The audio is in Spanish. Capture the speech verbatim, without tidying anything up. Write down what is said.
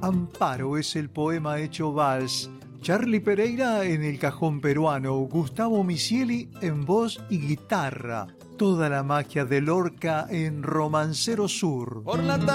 Amparo es el poema hecho vals. Charlie Pereira en el cajón peruano, Gustavo Misieli en voz y guitarra. Toda la magia de Lorca en Romancero Sur. Por la